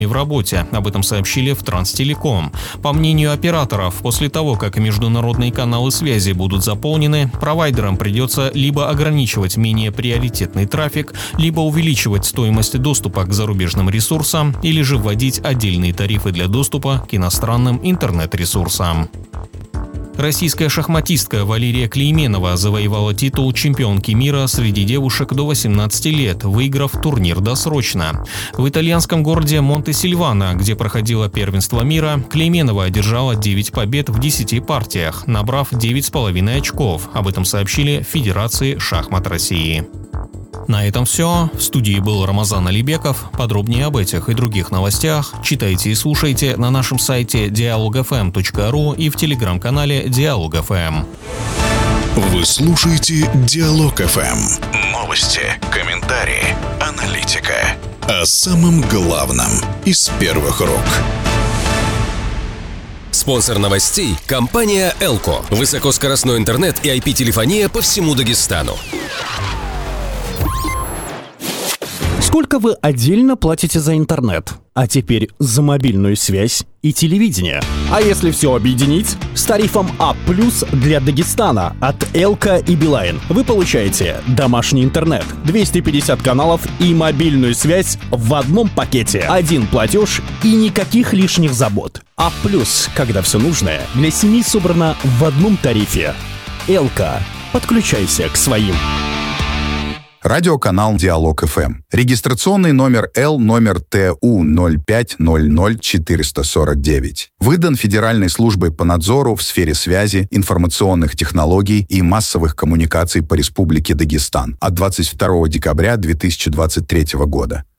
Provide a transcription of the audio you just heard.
в работе. Об этом сообщили в Транстелеком. По мнению операторов, после того, как международные каналы связи будут заполнены, провайдерам придется либо ограничивать менее приоритетный трафик, либо увеличивать стоимость доступа к зарубежным ресурсам, или же вводить отдельные тарифы для доступа к иностранным интернет-ресурсам. Российская шахматистка Валерия Клейменова завоевала титул чемпионки мира среди девушек до 18 лет, выиграв турнир досрочно. В итальянском городе Монте-Сильвано, где проходило первенство мира, Клейменова одержала 9 побед в 10 партиях, набрав 9,5 очков. Об этом сообщили в Федерации шахмат России. На этом все. В студии был Рамазан Алибеков. Подробнее об этих и других новостях читайте и слушайте на нашем сайте dialogfm.ru и в телеграм-канале Диалог.ФМ. Вы слушаете Диалог.ФМ. Новости, комментарии, аналитика. О самом главном из первых рук. Спонсор новостей – компания «Элко». Высокоскоростной интернет и IP-телефония по всему Дагестану. Сколько вы отдельно платите за интернет? А теперь за мобильную связь и телевидение. А если все объединить? С тарифом А+ для Дагестана от Элка и Билайн вы получаете домашний интернет, 250 каналов и мобильную связь в одном пакете. Один платеж и никаких лишних забот. А+, когда все нужное для семьи собрано в одном тарифе. Элка. Подключайся к своим. Радиоканал Диалог.ФМ. Регистрационный номер Л номер ТУ 0500449. Выдан Федеральной службой по надзору в сфере связи, информационных технологий и массовых коммуникаций по Республике Дагестан от 22 декабря 2023 года.